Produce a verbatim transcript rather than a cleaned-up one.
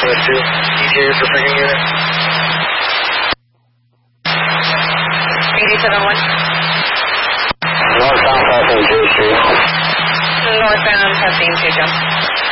Northwest two. E T A for freaking unit. eighty-seven one. Northbound passing J Street. Northbound passing two, Jump.